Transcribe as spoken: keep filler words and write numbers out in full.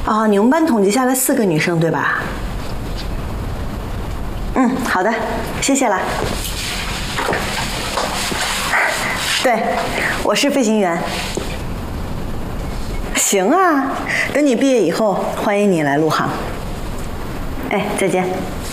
哦，你们班统计下来四个女生，对吧？嗯，好的，谢谢了。对，我是飞行员。行啊，等你毕业以后，欢迎你来陆航。哎，再见。